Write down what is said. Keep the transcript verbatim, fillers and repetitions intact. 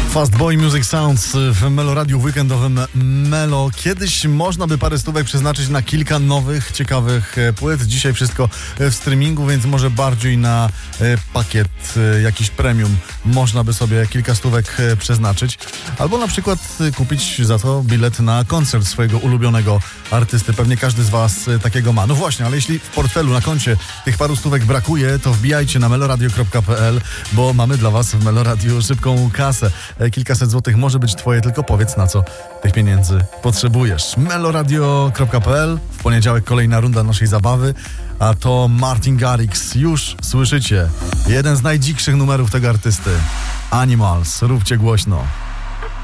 Fastboy Music Sounds w Meloradiu w weekendowym Melo. Kiedyś można by parę stówek przeznaczyć na kilka nowych, ciekawych płyt. Dzisiaj wszystko w streamingu, więc może bardziej na pakiet jakiś premium można by sobie kilka stówek przeznaczyć. Albo na przykład kupić za to bilet na koncert swojego ulubionego artysty. Pewnie każdy z was takiego ma. No właśnie, ale jeśli w portfelu, na koncie tych paru stówek brakuje, to wbijajcie na meloradio kropka p l, bo mamy dla was w Meloradiu szybką kasę. Kilkaset złotych może być twoje, tylko powiedz, na co tych pieniędzy potrzebujesz. meloradio kropka p l. W poniedziałek kolejna runda naszej zabawy, a to Martin Garrix. Już słyszycie jeden z najdzikszych numerów tego artysty. Animals. Róbcie głośno.